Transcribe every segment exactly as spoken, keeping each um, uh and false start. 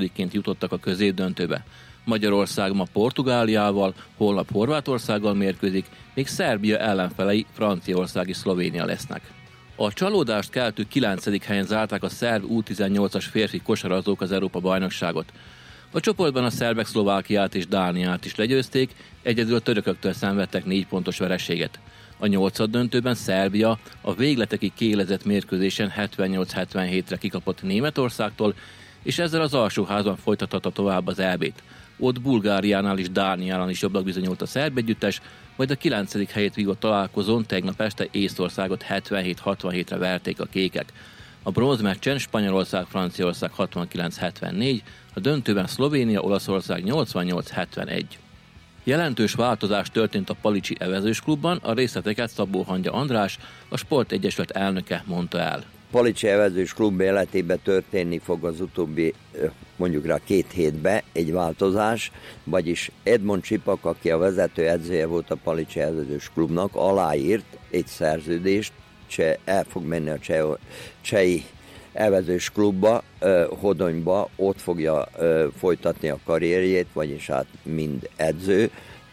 másodikként jutottak a középdöntőbe. Magyarország ma Portugáliával, holnap Horvátországgal mérkőzik, még Szerbia ellenfelei Franciaország és Szlovénia lesznek. A csalódást keltő kilencedik helyen zárták a szerb U tizennyolcas férfi kosarazók az Európa-bajnokságot. A csoportban a szerbek Szlovákiát és Dániát is legyőzték, egyedül a törököktől szenvedtek négy pontos vereséget. A nyolcad döntőben Szerbia a végletekig kiélezett mérkőzésen hetvennyolc hetvenhétre kikapott Németországtól, és ezzel az alsóházban folytathatta tovább az é bét. Ott Bulgáriánál és Dániánál is jobbnak bizonyult a szerb együttes, majd a kilencedik helyét vívott találkozón tegnap este Észtországot hetvenhét hatvanhétre verték a kékek. A bronzmeccsen Spanyolország Franciaország hatvankilenc hetvennégy, a döntőben Szlovénia Olaszország nyolcvannyolc hetvenegy. Jelentős változás történt a Palicsi Evezős Klubban, a részleteket Szabó Hangya András, a Sportegyesület elnöke mondta el. Palicsi Evezős Klub életében történni fog az utóbbi, mondjuk rá két hétben egy változás, vagyis Edmond Csipak, aki a vezető edzője volt a Palicsi Evezős Klubnak, aláírt egy szerződést, el fog menni a Csehi Evezős Klubba, Hodonyba, ott fogja folytatni a karrierjét, vagyis hát mind edző,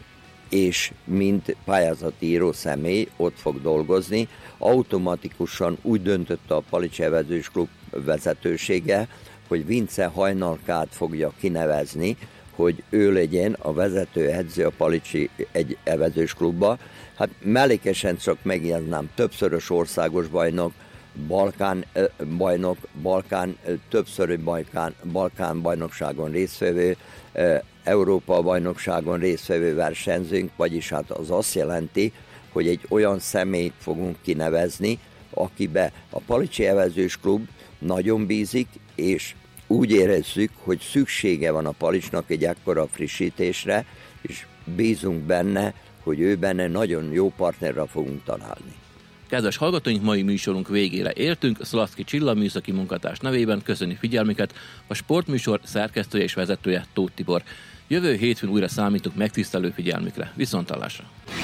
és mint pályázati író személy ott fog dolgozni. Automatikusan úgy döntött a Palicsi Evezős Klub vezetősége, hogy Vince Hajnalkát fogja kinevezni, hogy ő legyen a vezető edző a Palicsi egy Evezős Klubba. Hát mellékesen csak megjelezném, többszörös országos bajnok, Balkán bajnok, Balkán, többszörű Balkán, Balkán bajnokságon résztvevő, Európa bajnokságon résztvevő versenyzőnk, vagyis hát az azt jelenti, hogy egy olyan személyt fogunk kinevezni, akibe a Palicsi Evezős Klub nagyon bízik, és úgy érezzük, hogy szüksége van a Palicsnak egy ekkora frissítésre, és bízunk benne, hogy ő benne nagyon jó partnerre fogunk találni. Kedves hallgatóink, mai műsorunk végére értünk. Szalaszki Csilla műszaki munkatárs nevében köszöni figyelmüket a sportműsor szerkesztője és vezetője Tóth Tibor. Jövő hétfőn újra számítunk megtisztelő figyelmükre. Viszonthallásra!